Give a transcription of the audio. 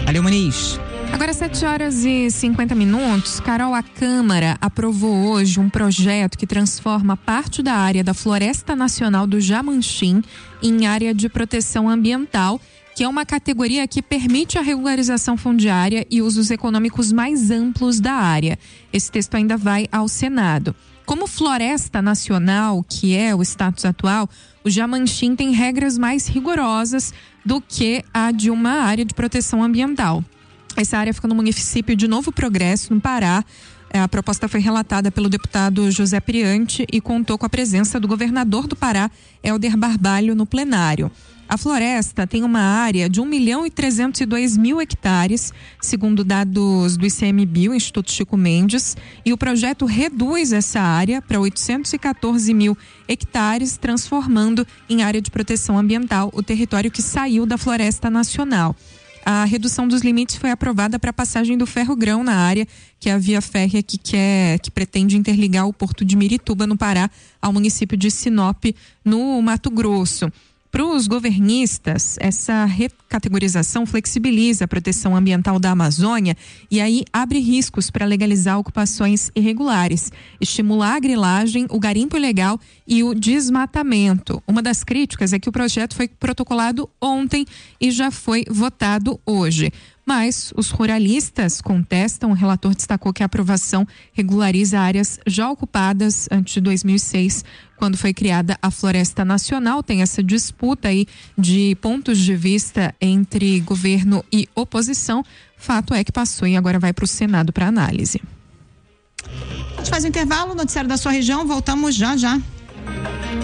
Valeu, Muniz. Agora 7h50. Carol, a Câmara aprovou hoje um projeto que transforma parte da área da Floresta Nacional do Jamanchim em área de proteção ambiental, que é uma categoria que permite a regularização fundiária e usos econômicos mais amplos da área. Esse texto ainda vai ao Senado. Como floresta nacional, que é o status atual, o Jamanchim tem regras mais rigorosas do que a de uma área de proteção ambiental. Essa área fica no município de Novo Progresso, no Pará. A proposta foi relatada pelo deputado José Priante e contou com a presença do governador do Pará, Helder Barbalho, no plenário. A floresta tem uma área de 1.302.000 hectares, segundo dados do ICMBio, Instituto Chico Mendes, e o projeto reduz essa área para 814.000 hectares, transformando em área de proteção ambiental o território que saiu da Floresta Nacional. A redução dos limites foi aprovada para a passagem do ferro-grão na área, que é a via férrea que pretende interligar o porto de Mirituba, no Pará, ao município de Sinop, no Mato Grosso. Para os governistas, essa recategorização flexibiliza a proteção ambiental da Amazônia e aí abre riscos para legalizar ocupações irregulares, estimular a grilagem, o garimpo ilegal e o desmatamento. Uma das críticas é que o projeto foi protocolado ontem e já foi votado hoje. Mas os ruralistas contestam. O relator destacou que a aprovação regulariza áreas já ocupadas antes de 2006, quando foi criada a Floresta Nacional. Tem essa disputa aí de pontos de vista entre governo e oposição. Fato é que passou e agora vai para o Senado para análise. A gente faz um intervalo, noticiário da sua região, voltamos já.